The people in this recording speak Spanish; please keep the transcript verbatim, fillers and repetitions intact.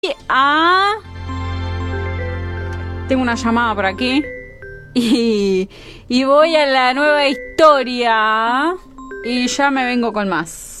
a... Tengo una llamada por aquí. Y, y voy a la nueva historia. Y ya me vengo con más.